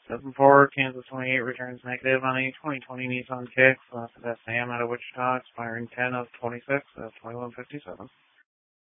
7-4, Kansas 28 returns negative on a 2020 Nissan Kicks. Last at Sam out of Wichita, expiring 10 of 26 of 2157.